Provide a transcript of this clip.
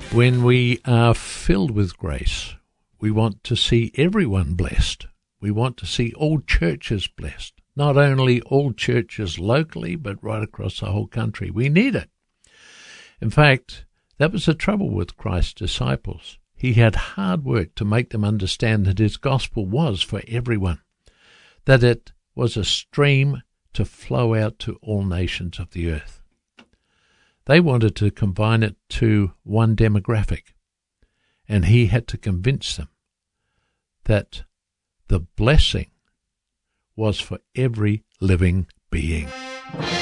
When we are filled with grace, we want to see everyone blessed. We want to see all churches blessed. Not only all churches locally, but right across the whole country. We need it. In fact, that was the trouble with Christ's disciples. He had hard work to make them understand that his gospel was for everyone, that it was a stream to flow out to all nations of the earth. They wanted to confine it to one demographic, and he had to convince them that the blessing was for every living being.